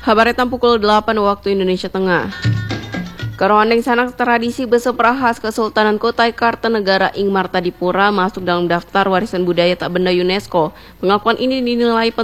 Kabaretan pukul 8 waktu Indonesia Tengah. Karondeng sanak tradisi beseprahas Kesultanan Kutai Kartanegara ing Martadipura masuk dalam daftar warisan budaya tak benda UNESCO. Pengakuan ini dinilai penting